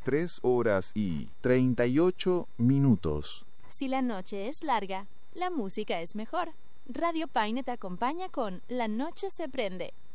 3 horas y 38 minutos. Si la noche es larga, la música es mejor. Radio Paine te acompaña con La Noche se prende.